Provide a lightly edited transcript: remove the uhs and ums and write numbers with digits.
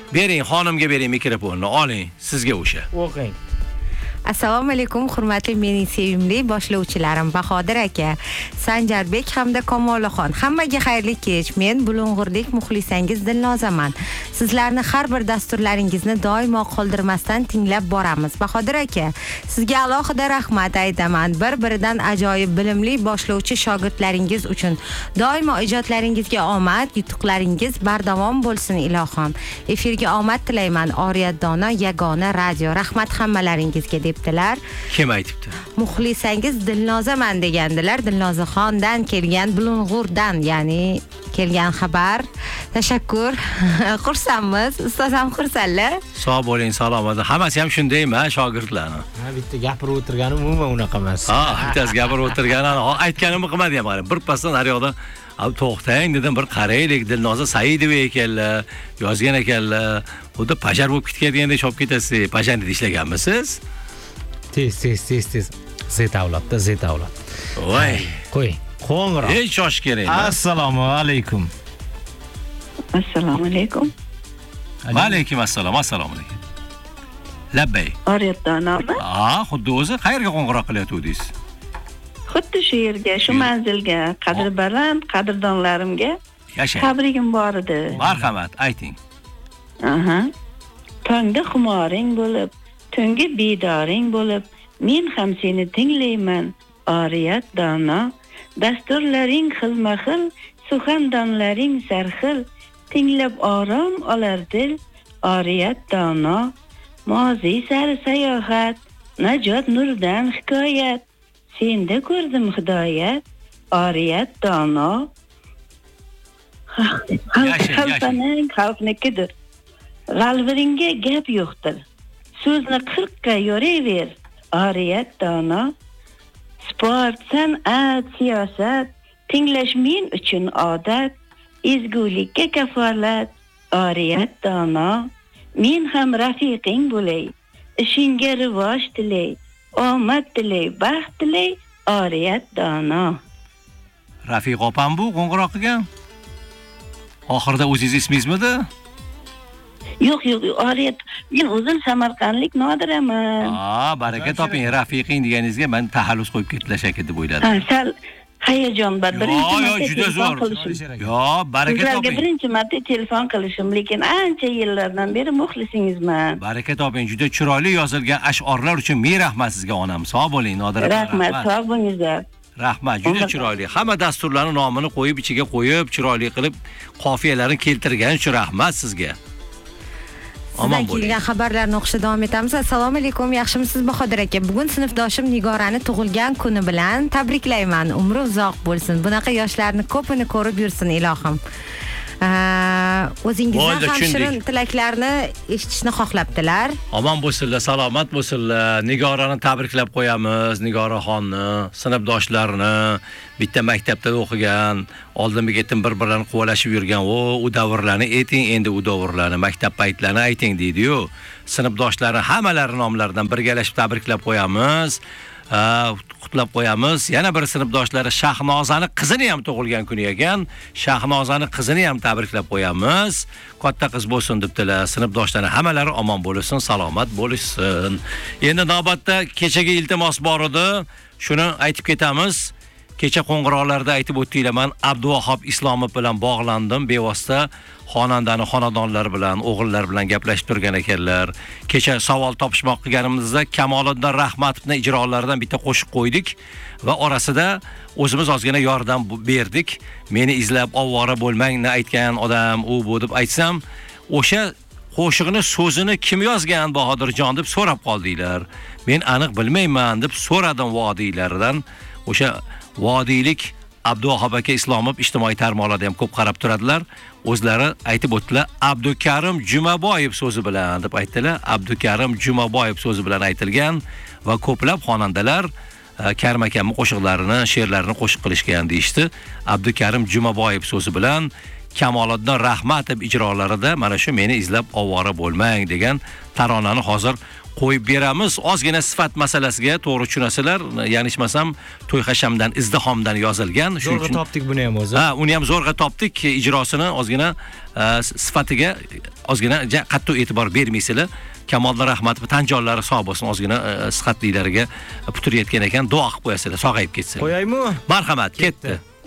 Bering, xonimga bering mikrofonni, oling, sizga o'sha. O'qing. Assalomu alaykum, hurmatli mening sevimli boshlovchilarim Bahodir aka, Sanjarbek hamda Komolaxon. Hammaga xayrli kech. Men Bulung'urdek muxlisangiz Dilnozaman. Sizlarni har bir dasturlaringizni doimo qoldirmasdan tinglab boramiz. Bahodir aka, sizga alohida rahmat aytaman. Bir-biridan ajoyib bilimli boshlovchi shogirdlaringiz uchun. Doimo ijodlaringizga omad, yutuqlaringiz bardavom bo'lsin ilohim. Efirga omad tilayman. Oriyat Dono yagona radio. Rahmat hammalaringizga debdilar. Kim aytibdi? Muxlisangiz Dilnozaman degandilar. Dilnozaxondan kelgan, Bulung'urdan, ya'ni kelgan xabar. Tashakkur. Xursandmiz. Ustoz ham xursandlar. Sog' bo'ling, salomat. Hammasi ham shundaymi, shogirdlarni? Ha, bitta gapirib o'tirganim umuman unaqa emas. Ha, bittasi gapirib o'tirgani, aytganimni qilmadi ham. Bir pasdan naryoqda to'xtang dedim, bir qaraylik, Dilnoza Saidova ekanlar, yozgan ekanlar. Xuddi pajar bo'lib ketganidek chopib ketasiz. Pajarda ishlaganmisiz? Tez. Zet avlod. Voy. Qo'y. Qo'ng'iroq. Hech shosh kerak. Assalomu alaykum. Assalomu alaykum. Va alaykum assalom. Assalomu alaykum. Labbay. Oriyatdanami? Xuddi o'zi qayerga qo'ng'iroq qilyotdingiz? Xuddi shu yerga, shu manzilga, qadri baland qadrdonlarimga Yashang. tabrigim bor edi. Marhamat, ayting. Aha. Tongda xumoring bo'lib, tungi bedoring bo'lib, men ham seni tinglayman. Oriyat Dono, dasturlaring xilma-xil, suxandonlaring sarxil, tinglab orom olar dil. Oriyat Dono, moziy sari sayohat, najot nurdan hikoyat. Senda ko'rdim hidoyat. Oriyat Dono. Yashang. Xalqnikidir. G'alviringga gap yo'qdir. So'zni 40 ga yoraver. Oriyat Dono. Sport, san'at, siyosat, tinglash men uchun odat, ezgulikka kafolat. Oriyat Dono. Men ham rafiqing bo'lay, ishingga rivoj tilay, omad tilay, baxt tilay. Oriyat Dono. Rafiq opam bu qo'ng'iroq qilgan. Oxirida o'zingiz ismingizmidi? Yo'q, Oriyat. Men o'zim Samarqandlik Nodiraman. Baraka toping. Rafiqing deganingizga men tahallus qo'yib ketdilar shekilli deb o'yladim. Sal hayajon bor. Birinchi marta juda zo'r. Baraka Sizlarga toping. birinchi marta telefon qilishim, lekin ancha yillardan beri muxlisingizman. Baraka toping. Juda chiroyli yozilgan ash'orlar uchun ming rahmat sizga onam. Sog' bo'ling, Nodira. Rahmat, sog' bo'linglar. Rahmat, juda chiroyli. Hamma dasturlarning nomini qo'yib, ichiga qo'yib, chiroyli qilib qofiyalarini keltirgani uchun rahmat sizga. Sizdan kelgan xabarlarni o'qishda davom etamiz. Assalomu alaykum, yaxshimisiz Bahodir aka? Bugun sinfdoshim Nigorani tug'ilgan kuni bilan tabriklayman. Umri uzoq bo'lsin. Bunaqa yoshlarni ko'pini ko'rib yursin ilohim. O'zingizdan ham shirin tilaklarni eshitishni xohlabdilar. Omon bo'lsinlar, salomat bo'lsinlar. Nigorani tabriklab qo'yamiz, Nigoraxonni, sinfdoshlarini, bitta maktabda o'qigan, oldinma-ketin bir-birlarini quvalashib yurgan, u davrlarni ayting, endi u davrlarni, maktab paytlarini ayting deydi-yu. Sinfdoshlari hammalari nomlaridan birgalashib tabriklab qo'yamiz. Qutlab qo'yamiz. Yana bir sinfdoshlari Shahnozani qizini ham tug'ilgan kuni ekan. Shahnozani qizini ham tabriklab qo'yamiz. Katta qiz bo'lsin debdilar. Sinfdoshlari hammalari omon bo'lsin, salomat bo'lishsin. Endi navbatda kechaga iltimos bor edi. Shuni aytib ketamiz. Kecha qo'ng'iroqlarda aytib o'tdinglar, men Abduvahob Islomov bilan bog'landim. Bevosita xonandani xonadonlari bilan, o'g'illar bilan gaplashib turgan ekanlar. Kecha savol topishmoq qilganimizda Kamoliddin Rahmatovning ijrolaridan bitta qo'shiq qo'ydik va orasida o'zimiz ozgina yordam berdik. Meni izlab ovvora bo'lmangni aytgan odam u bu deb aytsam, o'sha qo'shiqni so'zini kim yozgan Bahodirjon deb so'rab qoldinglar. Men aniq bilmayman deb so'radim vodiylardan. O'sha vodiylik Abduvahob aka Islomov ijtimoiy tarmoqlarda ham ko'p qarab turadilar. O'zlari aytib o'tdilar, Abdukarim Jumaboyev so'zi bilan deb aytdilar. Abdukarim Jumaboyev so'zi bilan aytilgan va ko'plab xonandalar Karim akamning qo'shiqlarini, she'rlarini qo'shiq qilishgan deyishdi. Abdukarim Jumaboyev so'zi bilan Kamoliddin Rahmatov ijrolarida mana shu meni izlab ovora bo'lmang degan taronani hozir qo'yib beramiz. Ozgina sifat masalasiga to'g'ri tushunasizlar. Ya'ni hechmasam to'y hashamdan, izdihomdan yozilgan. Shuning uchun topdik buni ham o'zi. Ha, uni ham zo'rg'a topdik. Ijrosini ozgina sifatiga ozgina qattiq e'tibor bermaysizlar. Kamoliddin Rahmatov tanjonlari sog' bo'lsin, ozgina sihatlilariga putur yetgan ekan, duo qilib qo'yasizlar, sog'ayib ketsin. Qo'yaymi? Marhamat, ketdi.